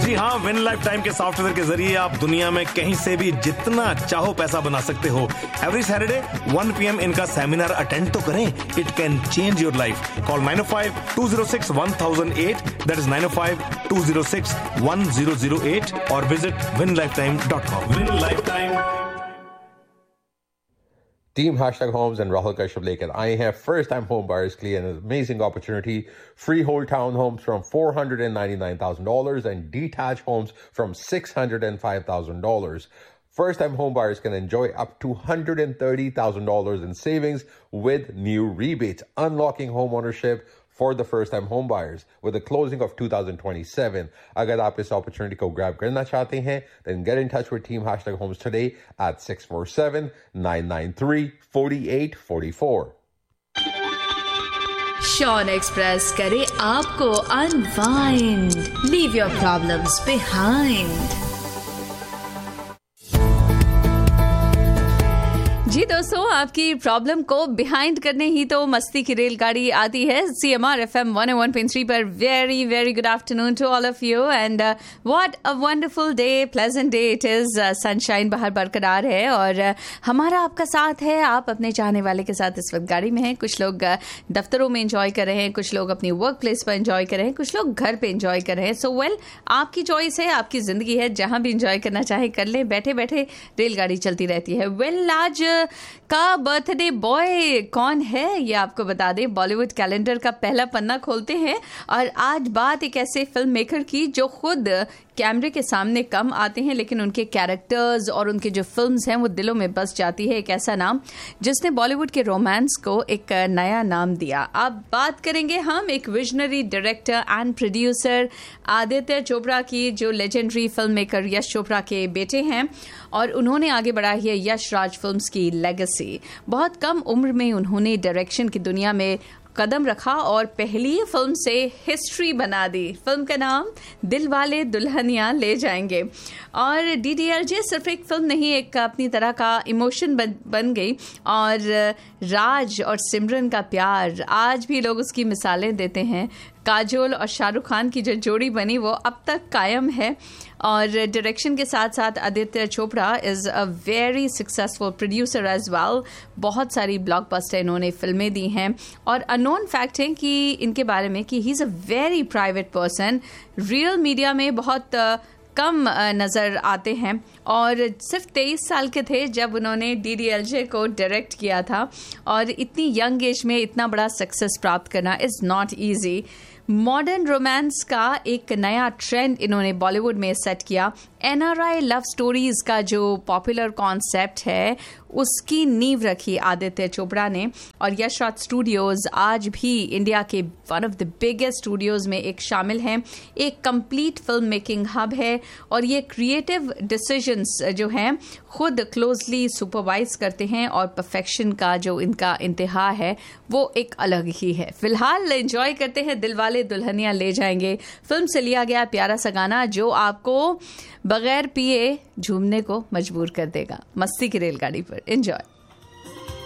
जी हाँ, win life time के software के जरिए आप दुनिया में कहीं से भी जितना चाहो पैसा बना सकते हो। एवरी सैटरडे 1 PM इनका सेमिनार अटेंड तो करें। It can change your life. Call 905-206-1008, that is 905-206-1008 और visit winlifetime.com। Win life time. Team #Homes and Rahul Kashyap लेकर आए हैं first time home buyers के लिए an amazing opportunity. Freehold townhomes from $499,000 and detached homes from $605,000. First time home buyers can enjoy up to $130,000 in savings with new rebates, unlocking home ownership for the first time home buyers with the closing of 2027. अगर आप इस opportunity को grab करना चाहते हैं, then get in touch with Team #Homes today at 647-993-4844. Sean Express करे आपको unwind. Leave your problems behind. जी दोस्तों, आपकी प्रॉब्लम को बिहाइंड करने ही तो मस्ती की रेलगाड़ी आती है CMR FM 101.3 पर। Very very good afternoon to all of you and what a wonderful day, pleasant day it is. Sunshine बाहर बरकरार है और हमारा आपका साथ है। आप अपने चाहने वाले के साथ इस वक्त गाड़ी में हैं। कुछ लोग दफ्तरों में एंजॉय कर रहे हैं, कुछ लोग अपनी वर्क प्लेस पर एंजॉय कर रहे हैं, कुछ लोग घर पे एंजॉय कर रहे हैं। सो वेल, आपकी चॉइस है, आपकी जिंदगी है, जहां भी एंजॉय करना चाहे कर ले। बैठे बैठे रेलगाड़ी चलती रहती है। वेल, आज का बर्थडे बॉय कौन है ये आपको बता दें। बॉलीवुड कैलेंडर का पहला पन्ना खोलते हैं और आज बात एक ऐसे फिल्म मेकर की जो खुद कैमरे के सामने कम आते हैं लेकिन उनके कैरेक्टर्स और उनके जो फिल्म्स हैं वो दिलों में बस जाती है। एक ऐसा नाम जिसने बॉलीवुड के रोमांस को एक नया नाम दिया। अब बात करेंगे हम एक visionary director and producer Aditya Chopra की, जो legendary film maker Yash Chopra के बेटे हैं और उन्होंने आगे बढ़ाई है यश राज फिल्म्स की लेगेसी। बहुत कम उम्र में उन्होंने डायरेक्शन की दुनिया में कदम रखा और पहली फिल्म से हिस्ट्री बना दी। फिल्म का नाम दिलवाले दुल्हनिया ले जाएंगे और DDLJ सिर्फ एक फिल्म नहीं, एक अपनी तरह का इमोशन बन गई और राज और सिमरन का प्यार आज भी लोग उसकी मिसालें देते हैं। काजोल और शाहरुख खान की जो जोड़ी बनी वो अब तक कायम है और डायरेक्शन के साथ साथ Aditya Chopra is a very successful producer as well. बहुत सारी ब्लॉकबस्टर इन्होंने फिल्में दी हैं और अननोन फैक्ट है कि इनके बारे में कि he is a very private person. Real media में बहुत कम नज़र आते हैं और सिर्फ 23 साल के थे जब उन्होंने DDLJ को डायरेक्ट किया था और इतनी यंग एज में इतना बड़ा सक्सेस प्राप्त करना is not easy. Modern romance का एक नया ट्रेंड इन्होंने बॉलीवुड में सेट किया। NRI लव स्टोरीज का जो पॉपुलर कॉन्सेप्ट है उसकी नींव रखी आदित्य चोपड़ा ने और यश राज स्टूडियोज आज भी इंडिया के one of the biggest studios में एक शामिल हैं। एक कंप्लीट फिल्म मेकिंग हब है और ये क्रिएटिव डिसीजंस जो हैं खुद क्लोजली सुपरवाइज करते हैं और परफेक्शन का जो इनका इंतहा है वो एक अलग ही है। फिलहाल एंजॉय करते हैं दिलवाले दुल्हनिया ले जाएंगे फिल्म से लिया गया प्यारा सा गाना जो आपको बगैर पिए झूमने को मजबूर कर देगा। मस्ती की रेलगाड़ी पर एंजॉय।